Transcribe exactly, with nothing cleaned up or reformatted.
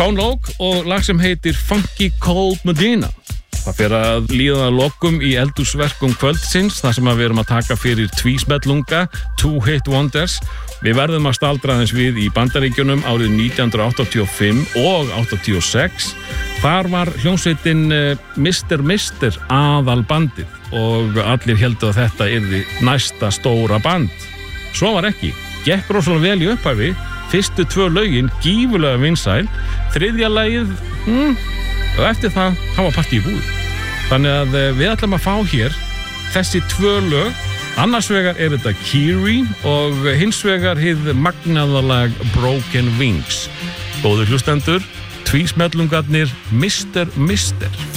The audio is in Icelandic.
Tone Loc og lag sem heitir Funky Cold Medina. Það fer að líða að lokum í eldhúsverkum kvöldsins þar sem að við erum að taka fyrir tvísmellunga, Two Hit Wonders. Við verðum að staldra aðeins við í Bandaríkjunum árið nítján hundruð áttatíu og fimm og áttatíu og sex. Þar var hljómsveitin mister mister aðalbandið og allir héldu að þetta yrði næsta stóra band. Svo var ekki. Gekk rosalega vel í upphafi. Fyrstu tvö lögin gífurlega vinsæl. Þriðja lagið, hm, og eftir það, það var partí í búið. Þannig að við ætlum að fá hér þessi tvö lög. Annars vegar er þetta Kiri og hins vegar hið magnaðalag Broken Wings. Góður hlustendur, tvísmellungarnir mister mister